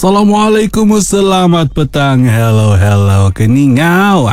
Assalamualaikum, selamat petang. Hello, keningau.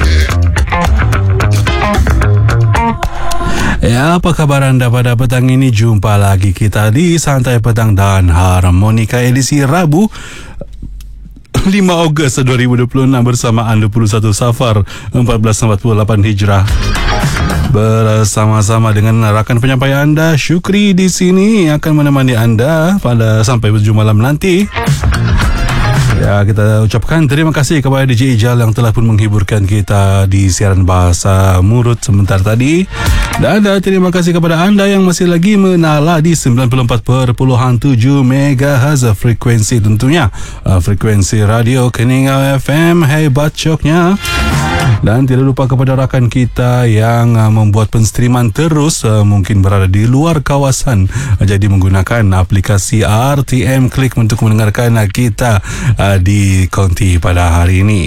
Ya, apa kabar anda pada petang ini? Jumpa lagi kita di Santai Petang dan Harmonika edisi Rabu 5 Ogos 2026 bersama 21 Safar 1448 Hijrah. Bersama-sama dengan rakan penyampai anda, Syukri di sini akan menemani anda pada sampai berjumpa malam nanti. Ya, kita ucapkan terima kasih kepada DJ Ijal yang telah pun menghiburkan kita di siaran bahasa Murut sebentar tadi. Dan terima kasih kepada anda yang masih lagi menala di 94.7 MHz frekuensi tentunya. Frekuensi radio Keningau FM, hebat coknya. Dan tidak lupa kepada rakan kita yang membuat penstreaman terus, mungkin berada di luar kawasan, jadi menggunakan aplikasi RTM Klik untuk mendengarkan kita di Konti pada hari ini.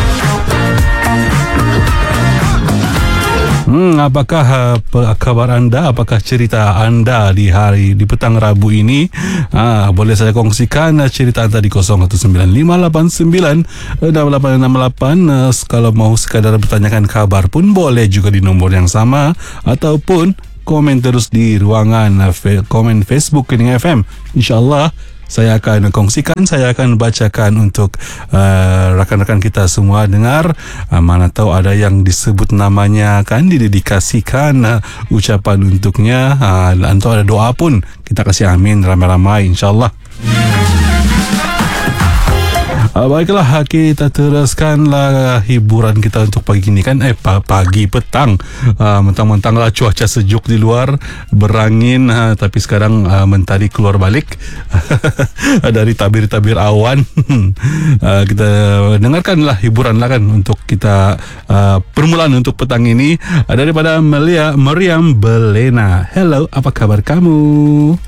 Apakah kabar anda? Apakah cerita anda di petang Rabu ini? Boleh saya kongsikan cerita anda di 0195896868. Kalau mau sekadar bertanyakan kabar pun boleh juga di nombor yang sama, ataupun komen terus di ruangan komen Facebook Kening FM. InsyaAllah saya akan kongsikan, saya akan bacakan untuk rakan-rakan kita semua dengar. Mana tahu ada yang disebut namanya, kan didedikasikan ucapan untuknya. Atau ada doa pun kita kasih amin ramai-ramai insyaAllah. Baiklah, kita teruskanlah hiburan kita untuk pagi ini kan. Pagi petang, mentang-mentang lah cuaca sejuk di luar, berangin, tapi sekarang mentari keluar balik dari tabir-tabir awan. Kita dengarkanlah hiburan lah kan untuk kita permulaan untuk petang ini daripada Meriam Belena. Hello, apa kabar kamu?